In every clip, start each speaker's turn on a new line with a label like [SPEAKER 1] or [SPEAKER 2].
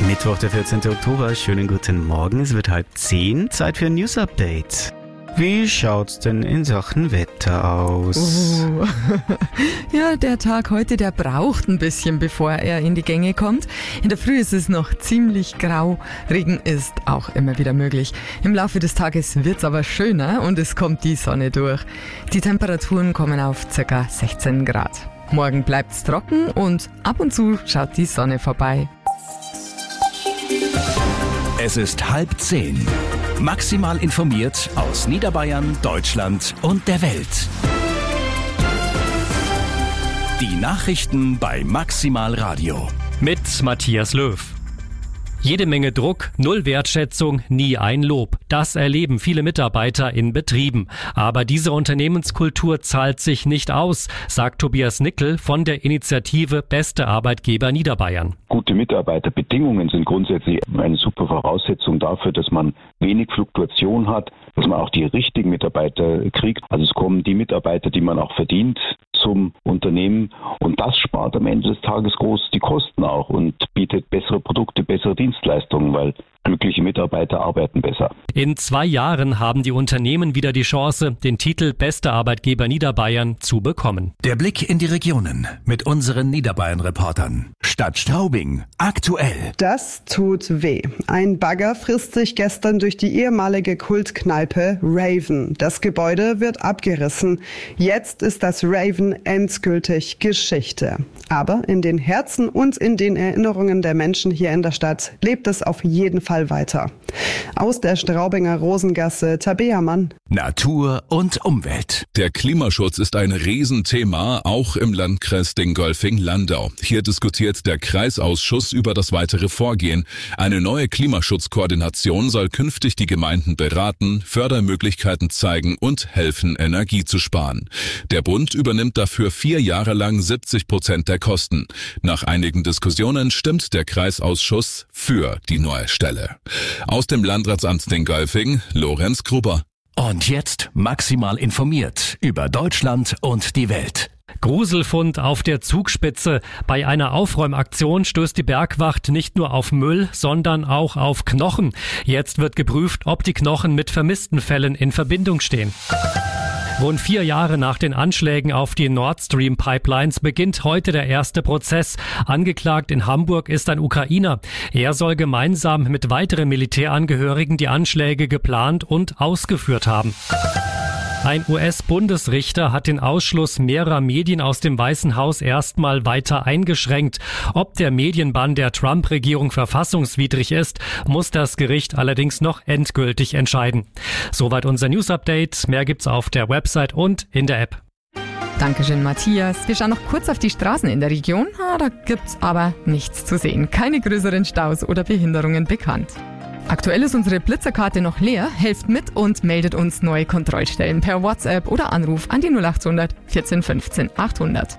[SPEAKER 1] Mittwoch, der 14. Oktober. Schönen guten Morgen. Es wird 9:30. Zeit für ein News Update. Wie schaut's denn in Sachen Wetter aus?
[SPEAKER 2] Ja, der Tag heute, der braucht ein bisschen, bevor er in die Gänge kommt. In der Früh ist es noch ziemlich grau. Regen ist auch immer wieder möglich. Im Laufe des Tages wird's aber schöner und es kommt die Sonne durch. Die Temperaturen kommen auf ca. 16 Grad. Morgen bleibt's trocken und ab und zu schaut die Sonne vorbei.
[SPEAKER 3] Es ist 9:30. Maximal informiert aus Niederbayern, Deutschland und der Welt. Die Nachrichten bei Maximal Radio.
[SPEAKER 4] Mit Matthias Löw. Jede Menge Druck, null Wertschätzung, nie ein Lob. Das erleben viele Mitarbeiter in Betrieben. Aber diese Unternehmenskultur zahlt sich nicht aus, sagt Tobias Nickel von der Initiative Beste Arbeitgeber Niederbayern.
[SPEAKER 5] Gute Mitarbeiterbedingungen sind grundsätzlich eine super Voraussetzung dafür, dass man wenig Fluktuation hat, dass man auch die richtigen Mitarbeiter kriegt. Also es kommen die Mitarbeiter, die man auch verdient, zum Unternehmen, und das spart am Ende des Tages groß die Kosten auch und bietet bessere Produkte, bessere Dienstleistungen, weil glückliche Mitarbeiter arbeiten besser.
[SPEAKER 4] In 2 Jahren haben die Unternehmen wieder die Chance, den Titel Beste Arbeitgeber Niederbayern zu bekommen.
[SPEAKER 3] Der Blick in die Regionen mit unseren Niederbayern-Reportern. Stadt Straubing, aktuell.
[SPEAKER 6] Das tut weh. Ein Bagger frisst sich gestern durch die ehemalige Kultkneipe Raven. Das Gebäude wird abgerissen. Jetzt ist das Raven endgültig Geschichte. Aber in den Herzen und in den Erinnerungen der Menschen hier in der Stadt lebt es auf jeden Fall weiter. Aus der Straubinger Rosengasse, Tabea Mann.
[SPEAKER 3] Natur und Umwelt.
[SPEAKER 7] Der Klimaschutz ist ein Riesenthema, auch im Landkreis Dingolfing-Landau. Hier diskutiert der Kreisausschuss über das weitere Vorgehen. Eine neue Klimaschutzkoordination soll künftig die Gemeinden beraten, Fördermöglichkeiten zeigen und helfen, Energie zu sparen. Der Bund übernimmt dafür 4 Jahre lang 70% der Kosten. Nach einigen Diskussionen stimmt der Kreisausschuss für die neue Stelle. Aus dem Landratsamt Dingolfing, Lorenz Gruber.
[SPEAKER 3] Und jetzt maximal informiert über Deutschland und die Welt.
[SPEAKER 4] Gruselfund auf der Zugspitze. Bei einer Aufräumaktion stößt die Bergwacht nicht nur auf Müll, sondern auch auf Knochen. Jetzt wird geprüft, ob die Knochen mit vermissten Fällen in Verbindung stehen. Rund 4 Jahre nach den Anschlägen auf die Nord Stream Pipelines beginnt heute der erste Prozess. Angeklagt in Hamburg ist ein Ukrainer. Er soll gemeinsam mit weiteren Militärangehörigen die Anschläge geplant und ausgeführt haben. Ein US-Bundesrichter hat den Ausschluss mehrerer Medien aus dem Weißen Haus erstmal weiter eingeschränkt. Ob der Medienbann der Trump-Regierung verfassungswidrig ist, muss das Gericht allerdings noch endgültig entscheiden. Soweit unser News-Update. Mehr gibt's auf der Website und in der App.
[SPEAKER 2] Dankeschön, Matthias. Wir schauen noch kurz auf die Straßen in der Region. Da gibt's aber nichts zu sehen. Keine größeren Staus oder Behinderungen bekannt. Aktuell ist unsere Blitzerkarte noch leer. Helft mit und meldet uns neue Kontrollstellen per WhatsApp oder Anruf an die 0800 14 15 800.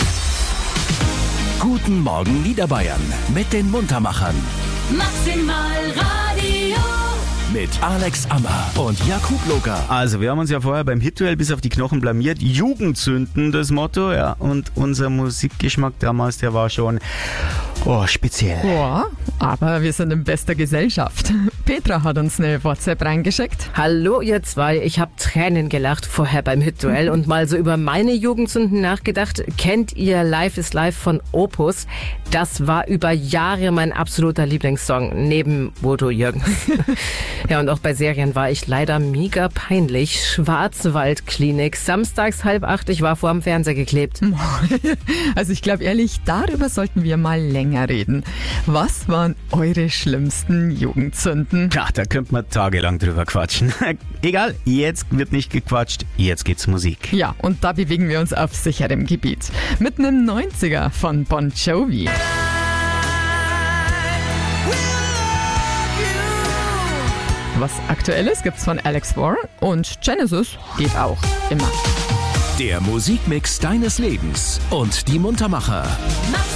[SPEAKER 3] Guten Morgen Niederbayern mit den Muntermachern.
[SPEAKER 8] Maximal Radio.
[SPEAKER 3] Mit Alex Ammer und Jakub Loger.
[SPEAKER 1] Also, wir haben uns ja vorher beim Hit-Duell bis auf die Knochen blamiert. Jugendzünden, das Motto, ja. Und unser Musikgeschmack damals, der war schon speziell.
[SPEAKER 2] Ja, aber wir sind in bester Gesellschaft. Petra hat uns eine WhatsApp reingeschickt.
[SPEAKER 9] Hallo ihr zwei, ich habe Tränen gelacht vorher beim Hit-Duell und mal so über meine Jugendsünden nachgedacht. Kennt ihr Life is Life von Opus? Das war über Jahre mein absoluter Lieblingssong, neben Bodo Jürgens. Ja, und auch bei Serien war ich leider mega peinlich. Schwarzwaldklinik, samstags 7:30, ich war vor dem Fernseher geklebt.
[SPEAKER 2] Also ich glaube ehrlich, darüber sollten wir mal länger reden. Was waren eure schlimmsten Jugendsünden?
[SPEAKER 1] Ja, da könnte man tagelang drüber quatschen. Egal, jetzt wird nicht gequatscht, jetzt geht's Musik.
[SPEAKER 2] Ja, und da bewegen wir uns auf sicherem Gebiet. Mit einem 90er von Bon Jovi. Was Aktuelles gibt's von Alex Warren und Genesis geht auch immer.
[SPEAKER 3] Der Musikmix deines Lebens und die Muntermacher.